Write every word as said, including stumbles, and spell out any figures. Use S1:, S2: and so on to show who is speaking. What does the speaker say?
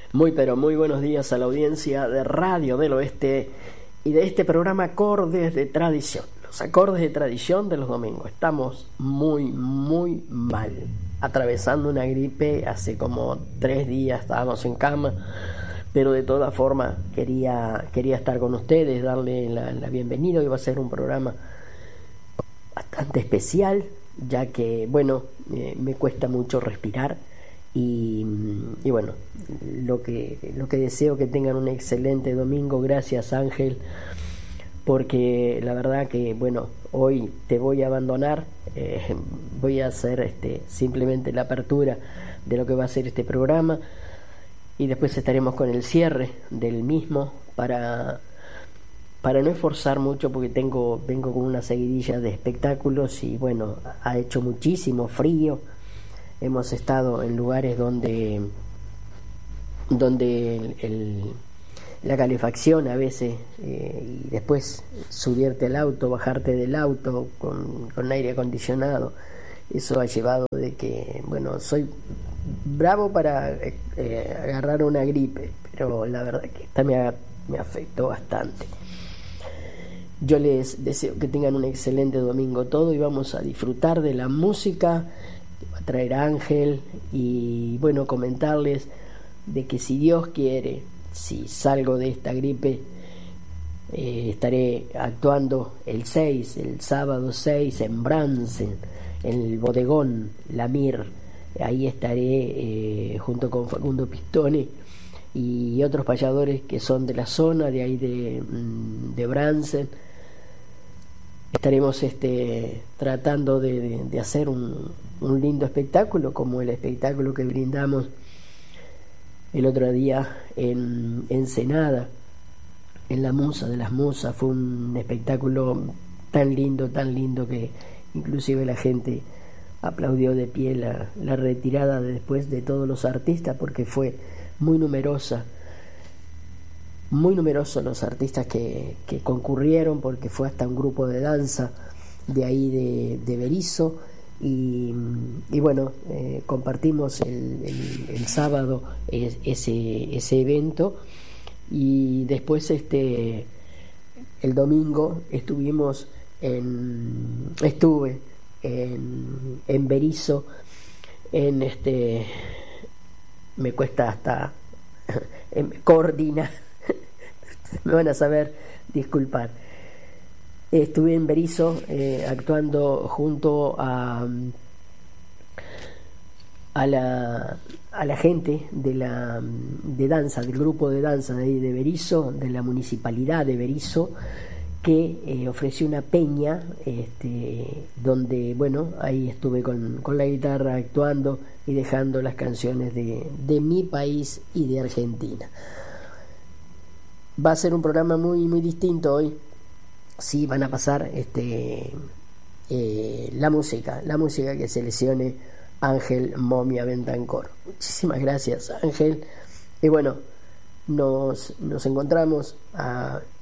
S1: Muy pero muy buenos días a la audiencia de Radio del Oeste y de este programa Acordes de Tradición. Los acordes de tradición de los domingos. Estamos muy, muy mal. Atravesando una gripe, hace como tres días estábamos en cama, pero de todas formas quería, quería estar con ustedes, darle la, la bienvenida. Hoy va a ser un programa bastante especial, ya que, bueno, eh, me cuesta mucho respirar. Y, y bueno, lo que, lo que deseo que tengan un excelente domingo. Gracias, Ángel, porque la verdad que, bueno, hoy te voy a abandonar. Eh, voy a hacer este, simplemente la apertura de lo que va a ser este programa y después estaremos con el cierre del mismo para, para no esforzar mucho, porque tengo vengo con una seguidilla de espectáculos y bueno, ha hecho muchísimo frío. Hemos estado en lugares donde donde el, el, la calefacción a veces, eh, y después subirte al auto, bajarte del auto con, con aire acondicionado, eso ha llevado de que, bueno, soy bravo para eh, agarrar una gripe, pero la verdad que esta me, ha, me afectó bastante. Yo les deseo que tengan un excelente domingo todo y vamos a disfrutar de la música va a traer Ángel y bueno, comentarles de que si Dios quiere, si salgo de esta gripe, eh, estaré actuando el seis, el sábado seis en Bransen, en el bodegón La Mir. Ahí estaré eh, junto con Facundo Pistone y otros payadores que son de la zona de ahí de, de Bransen. Estaremos este, tratando de, de, de hacer un, un lindo espectáculo, como el espectáculo que brindamos el otro día en Ensenada, en la Musa de las Musas. Fue un espectáculo tan lindo, tan lindo, que inclusive la gente aplaudió de pie la, la retirada de después de todos los artistas, porque fue muy numerosa. Muy numerosos los artistas que, que concurrieron, porque fue hasta un grupo de danza de ahí de, de Berisso y, y bueno, eh, compartimos el, el, el sábado es, ese, ese evento y después este el domingo estuvimos en estuve en, en Berisso, en este me cuesta hasta en coordinar. Me van a saber disculpar. Estuve en Berisso eh, actuando junto a a la a la gente de la de danza, del grupo de danza de ahí de Berisso, de la municipalidad de Berisso, que eh, ofreció una peña, este, donde bueno, ahí estuve con, con la guitarra actuando y dejando las canciones de, de mi país y de Argentina. Va a ser un programa muy muy distinto hoy. Sí, van a pasar este eh, la música, la música que seleccione Ángel Momia Bentancor. Muchísimas gracias, Ángel. Y bueno, nos, nos encontramos a